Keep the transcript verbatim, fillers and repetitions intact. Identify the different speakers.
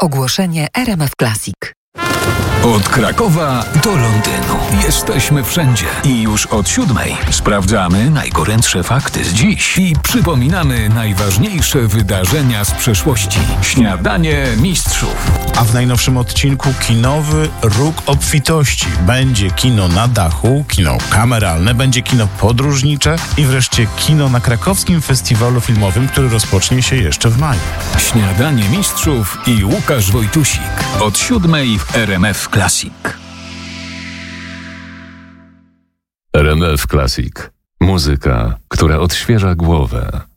Speaker 1: Ogłoszenie R M F Classic.
Speaker 2: Od Krakowa do Londynu. Jesteśmy wszędzie. I już od siódmej sprawdzamy najgorętsze fakty z dziś i przypominamy najważniejsze wydarzenia z przeszłości. Śniadanie mistrzów.
Speaker 3: A w najnowszym odcinku kinowy róg obfitości. Będzie kino na dachu, kino kameralne, będzie kino podróżnicze i wreszcie kino na krakowskim festiwalu filmowym, który rozpocznie się jeszcze w maju.
Speaker 2: Śniadanie mistrzów i Łukasz Wojtusik. Od siódmej w R M F Classic.
Speaker 4: R M F Classic. Muzyka, która odświeża głowę.